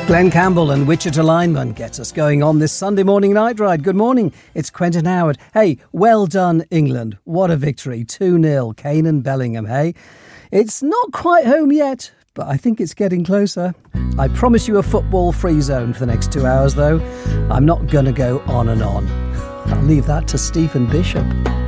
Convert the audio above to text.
Glenn Campbell and Wichita Lineman gets us going on this Sunday morning night ride. Good morning, it's Quentin Howard. Hey, well done England. What a victory, 2-0, Kane and Bellingham, hey? It's not quite home yet, but I think it's getting closer. I promise you a football-free zone for the next 2 hours, though. I'm not going to go on and on. I'll leave that to Stephen Bishop.